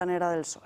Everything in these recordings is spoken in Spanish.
del PSOE.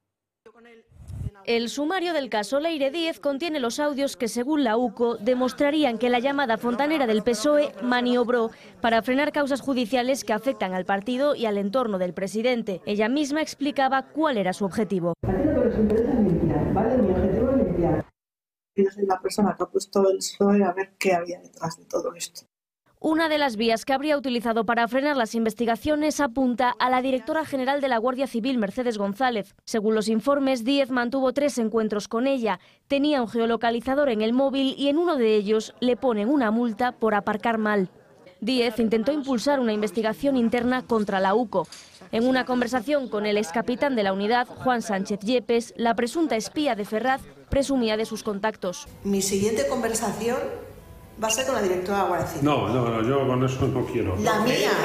El sumario del caso Leire Díez contiene los audios que, según la UCO, demostrarían que la llamada fontanera del PSOE maniobró para frenar causas judiciales que afectan al partido y al entorno del presidente. Ella misma explicaba cuál era su objetivo. A ti lo que les interesa es limpiar, ¿vale? Mi objetivo es limpiar. Yo soy la persona que ha puesto el PSOE a ver qué había detrás de todo esto. Una de las vías que habría utilizado para frenar las investigaciones apunta a la directora general de la Guardia Civil, Mercedes González. Según los informes, Díez mantuvo 3 encuentros con ella, tenía un geolocalizador en el móvil y en uno de ellos le ponen una multa por aparcar mal. Díez intentó impulsar una investigación interna contra la UCO. En una conversación con el excapitán de la unidad, Juan Sánchez Yepes, la presunta espía de Ferraz presumía de sus contactos. Mi siguiente conversación va a ser con la directora de la Guardia Civil. No, yo con eso no quiero. La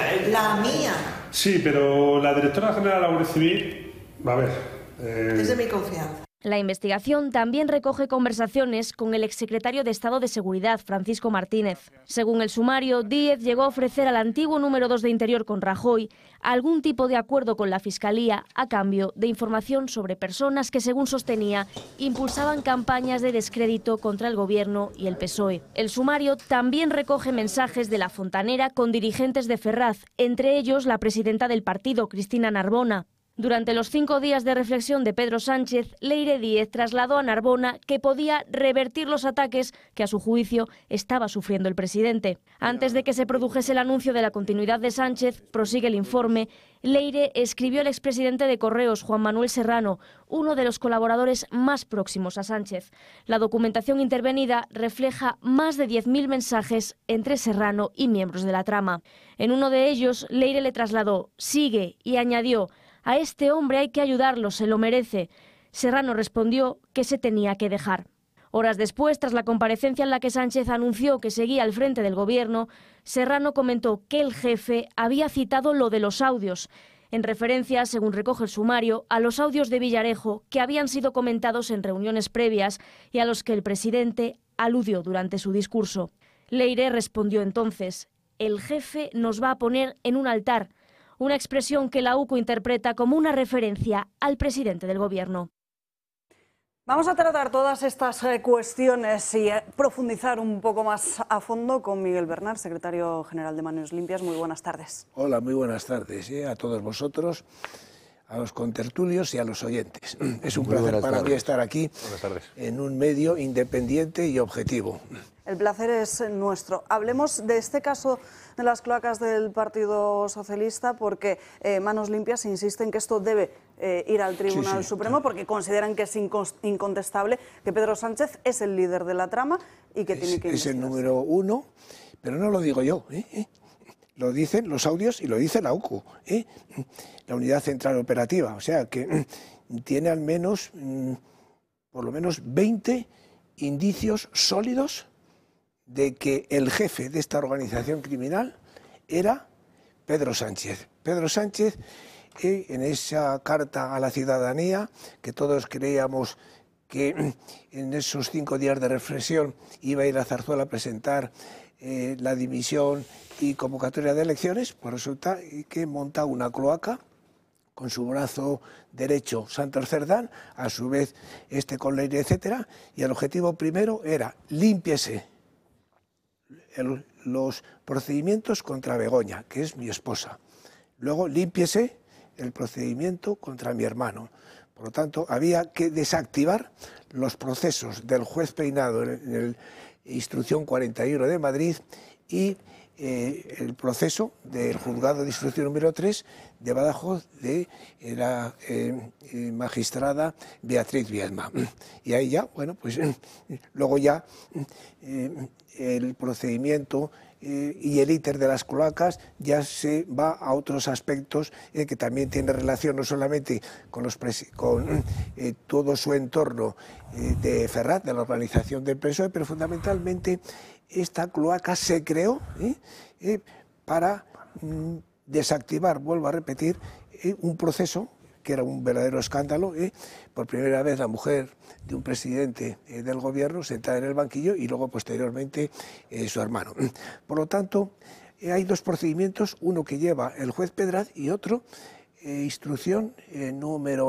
mía. Sí, pero la directora general de la Guardia Civil, a ver... Es de mi confianza. La investigación también recoge conversaciones con el exsecretario de Estado de Seguridad, Francisco Martínez. Según el sumario, Díez llegó a ofrecer al antiguo número 2 de Interior con Rajoy algún tipo de acuerdo con la Fiscalía a cambio de información sobre personas que, según sostenía, impulsaban campañas de descrédito contra el Gobierno y el PSOE. El sumario también recoge mensajes de la fontanera con dirigentes de Ferraz, entre ellos la presidenta del partido, Cristina Narbona. Durante los 5 días de reflexión de Pedro Sánchez, Leire Díez trasladó a Narbona que podía revertir los ataques que, a su juicio, estaba sufriendo el presidente. Antes de que se produjese el anuncio de la continuidad de Sánchez, prosigue el informe, Leire escribió al expresidente de Correos, Juan Manuel Serrano, uno de los colaboradores más próximos a Sánchez. La documentación intervenida refleja más de 10.000 mensajes entre Serrano y miembros de la trama. En uno de ellos, Leire le trasladó «Sigue» y añadió «A este hombre hay que ayudarlo, se lo merece». Serrano respondió que se tenía que dejar. Horas después, tras la comparecencia en la que Sánchez anunció que seguía al frente del Gobierno, Serrano comentó que el jefe había citado lo de los audios, en referencia, según recoge el sumario, a los audios de Villarejo que habían sido comentados en reuniones previas y a los que el presidente aludió durante su discurso. Leire respondió entonces: «El jefe nos va a poner en un altar», una expresión que la UCO interpreta como una referencia al presidente del Gobierno. Vamos a tratar todas estas cuestiones y profundizar un poco más a fondo con Miguel Bernal, secretario general de Manos Limpias. Muy buenas tardes. Hola, muy buenas tardes a todos vosotros, a los contertulios y a los oyentes. Es un placer para mí estar aquí en un medio independiente y objetivo. El placer es nuestro. Hablemos de este caso de las cloacas del Partido Socialista, porque Manos Limpias insiste en que esto debe ir al Tribunal Supremo, porque consideran que es incontestable que Pedro Sánchez es el líder de la trama y que tiene que investigarse. Es el número 1, pero no lo digo yo, Lo dicen los audios y lo dice la UCO, la Unidad Central Operativa. O sea que tiene al menos, por lo menos 20 indicios sólidos de que el jefe de esta organización criminal era Pedro Sánchez. Pedro Sánchez, en esa carta a la ciudadanía, que todos creíamos que en esos 5 días de reflexión iba a ir a Zarzuela a presentar la dimisión y convocatoria de elecciones, pues resulta que monta una cloaca con su brazo derecho Santos Cerdán, a su vez con Leire, etcétera, y el objetivo primero era límpiese los procedimientos contra Begoña, que es mi esposa. Luego límpiese el procedimiento contra mi hermano. Por lo tanto, había que desactivar los procesos del juez Peinado en el Instrucción 41 de Madrid y el proceso del juzgado de instrucción número 3 de Badajoz de la magistrada Beatriz Viedma. Y ahí ya, bueno, pues luego ya el procedimiento y el íter de las cloacas ya se va a otros aspectos que también tiene relación no solamente con todo su entorno de Ferraz, de la organización del PSOE, pero fundamentalmente esta cloaca se creó para desactivar, vuelvo a repetir, un proceso que era un verdadero escándalo. Por primera vez la mujer de un presidente del gobierno sentada en el banquillo y luego posteriormente su hermano. Por lo tanto, hay 2 procedimientos, uno que lleva el juez Pedraz y otro instrucción número